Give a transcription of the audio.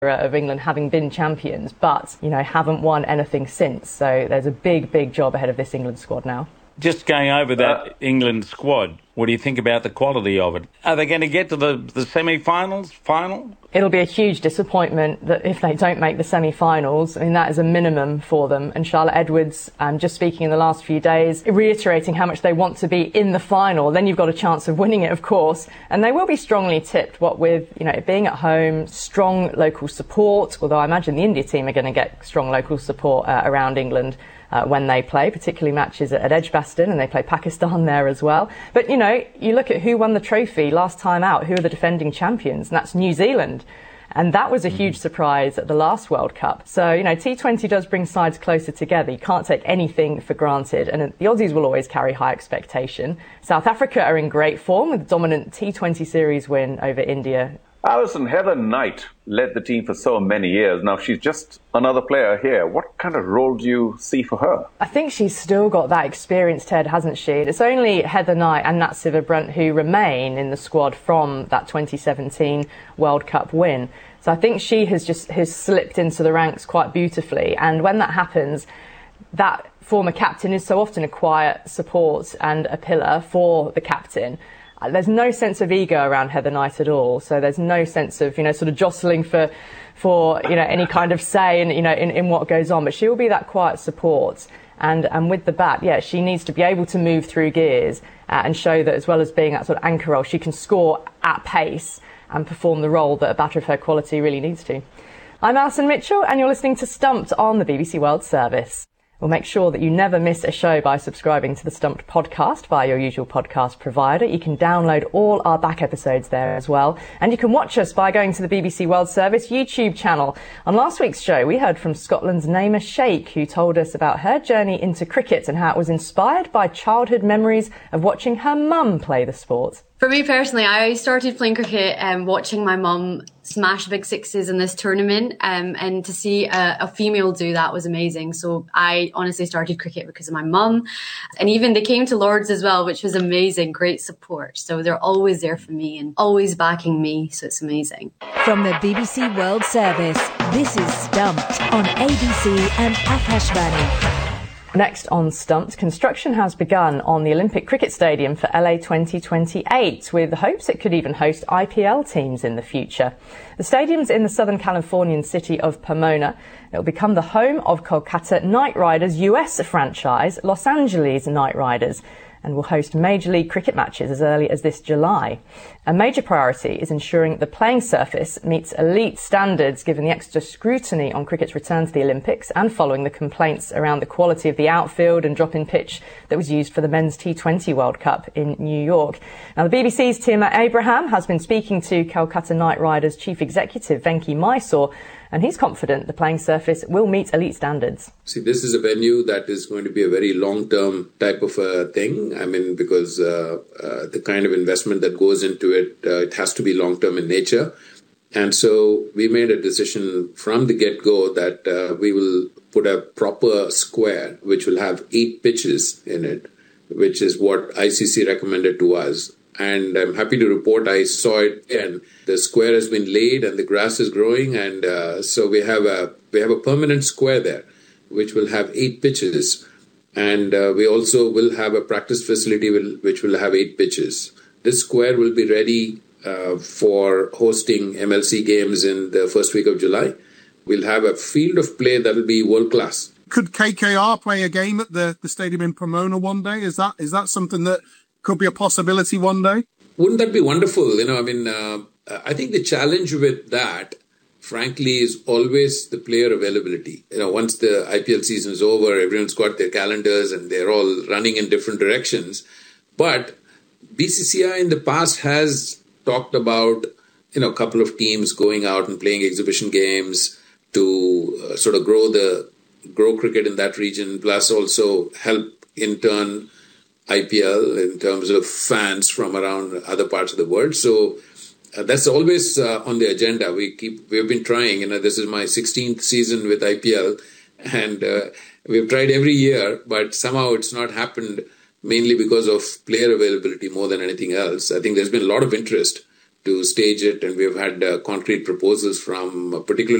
of England having been champions, but, haven't won anything since. So there's a big, big job ahead of this England squad now. Just going over that England squad, what do you think about the quality of it? Are they going to get to the semi-finals, final? It'll be a huge disappointment that if they don't make the semi-finals. I mean, that is a minimum for them. And Charlotte Edwards, just speaking in the last few days, reiterating how much they want to be in the final. Then you've got a chance of winning it, of course. And they will be strongly tipped, what with, it being at home, strong local support, although I imagine the India team are going to get strong local support around England. When they play, particularly matches at Edgbaston, and they play Pakistan there as well. But, you look at who won the trophy last time out, who are the defending champions, and that's New Zealand. And that was a huge surprise at the last World Cup. So, T20 does bring sides closer together. You can't take anything for granted. And the Aussies will always carry high expectation. South Africa are in great form with a dominant T20 series win over India. Alison, Heather Knight led the team for so many years. Now she's just another player here. What kind of role do you see for her? I think she's still got that experience, Ted, hasn't she? It's only Heather Knight and Nat Sciver-Brunt who remain in the squad from that 2017 World Cup win. So I think she has slipped into the ranks quite beautifully. And when that happens, that former captain is so often a quiet support and a pillar for the captain. There's no sense of ego around Heather Knight at all. So there's no sense of, sort of jostling for any kind of say in what goes on. But she will be that quiet support. And with the bat, she needs to be able to move through gears and show that as well as being that sort of anchor role, she can score at pace and perform the role that a batter of her quality really needs to. I'm Alison Mitchell, and you're listening to Stumped on the BBC World Service. We'll make sure that you never miss a show by subscribing to the Stumped podcast via your usual podcast provider. You can download all our back episodes there as well. And you can watch us by going to the BBC World Service YouTube channel. On last week's show, we heard from Scotland's Naima Sheikh, who told us about her journey into cricket and how it was inspired by childhood memories of watching her mum play the sport. For me personally, I started playing cricket watching my mum smash big sixes in this tournament, and to see a female do that was amazing. So I honestly started cricket because of my mum, and even they came to Lords as well, which was amazing, great support. So they're always there for me and always backing me, so it's amazing. From the BBC World Service, this is Stumped on ABC and Akashvani. Next on Stumped, construction has begun on the Olympic Cricket Stadium for LA 2028, with hopes it could even host IPL teams in the future. The stadium's in the Southern Californian city of Pomona. It will become the home of Kolkata Knight Riders' US franchise, Los Angeles Knight Riders, and will host Major League Cricket matches as early as this July. A major priority is ensuring the playing surface meets elite standards given the extra scrutiny on cricket's return to the Olympics and following the complaints around the quality of the outfield and drop-in pitch that was used for the men's T20 World Cup in New York. Now, the BBC's Tima Abraham has been speaking to Kolkata Knight Riders Chief Executive Venki Mysore, and he's confident the playing surface will meet elite standards. See, this is a venue that is going to be a very long-term type of a thing. I mean, because the kind of investment that goes into it, it has to be long-term in nature. And so we made a decision from the get-go that we will put a proper square, which will have 8 pitches in it, which is what ICC recommended to us. And I'm happy to report I saw it, and the square has been laid and the grass is growing, and so we have a permanent square there, which will have 8 pitches, and we also will have a practice facility which will have 8 pitches. This square will be ready for hosting MLC games in the first week of July. We'll have a field of play that will be world class. Could KKR play a game at the stadium in Pomona one day? Is that something that could be a possibility one day? Wouldn't that be wonderful? I think the challenge with that, frankly, is always the player availability. Once the IPL season is over, everyone's got their calendars and they're all running in different directions. But BCCI in the past has talked about, a couple of teams going out and playing exhibition games to sort of grow cricket in that region, plus also help in turn IPL in terms of fans from around other parts of the world. So that's always on the agenda. We've been trying. This is my 16th season with IPL, and we've tried every year, but somehow it's not happened, mainly because of player availability more than anything else. I think there's been a lot of interest, to stage it, and we've had concrete proposals from particularly